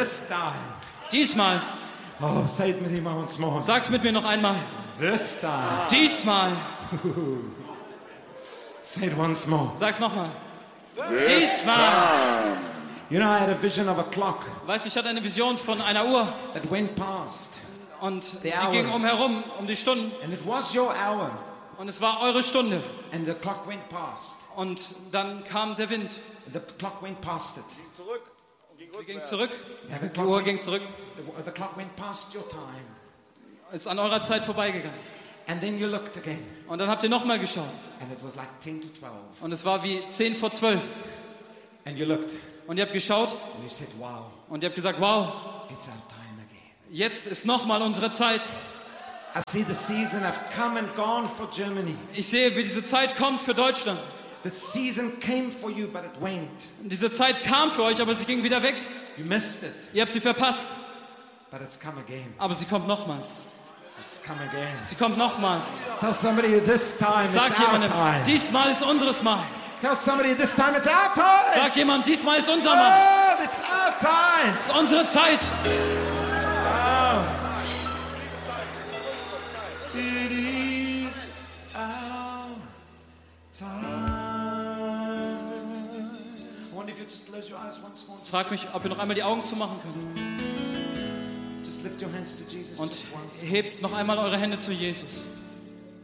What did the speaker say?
This time. Diesmal. Oh, say it with me once more. Sag's mit mir noch einmal. This time. Diesmal. Say it once more. Sag's nochmal. Diesmal. You know, I had a vision of a clock Weißt du, ich hatte eine Vision von einer Uhr that went past. und The die ging hours. umherum, um die Stunden. And it was your hour. Und es war eure Stunde. And the clock went past. Und dann kam der Wind. The clock went past it. Sie ging zurück. Yeah, the Die clock Uhr went- ging zurück. The clock went past your time. Ist an eurer Zeit vorbeigegangen. And then you looked again. Und dann habt ihr nochmal geschaut. And it was like 10 to 12. Und es war wie 10 vor 12. And you looked. Und ihr habt geschaut And you said, wow, und ihr habt gesagt, wow, it's our time again. jetzt ist nochmal unsere Zeit. I see the season have come and gone for Germany. Ich sehe, wie diese Zeit kommt für Deutschland. The season came for you, but it went. Und diese Zeit kam für euch, aber sie ging wieder weg. You missed it, Ihr habt sie verpasst, but it's come again. aber sie kommt nochmals. It's come again. Sie kommt nochmals. Tell somebody this time Sag it's our jemandem, time. diesmal ist unseres Mal. Tell somebody this time it's our time. Sag jemand, diesmal ist unser Mal. Oh, it's our time. Es ist unsere Zeit. It is our time. I wonder if you just close your eyes once more. Ich frage mich, ob ihr noch einmal die Augen zumachen könnt. Just lift your hands to Jesus Und just once. hebt noch einmal eure Hände zu Jesus.